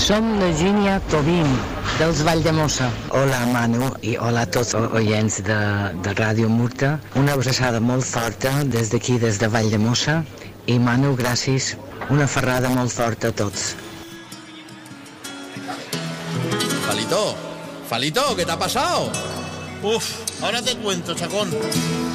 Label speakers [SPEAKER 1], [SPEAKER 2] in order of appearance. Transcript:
[SPEAKER 1] Som la Gínia Tobin, dels Valldemossa. Hola, Manu, i hola a tots els oients de Ràdio Murta. Una abraçada molt forta des d'aquí, des de Valldemossa. I, Manu, gràcies. Una ferrada molt forta a tots.
[SPEAKER 2] Falito, ¿qué te ha pasado?
[SPEAKER 3] Uf, ahora te cuento, chacón.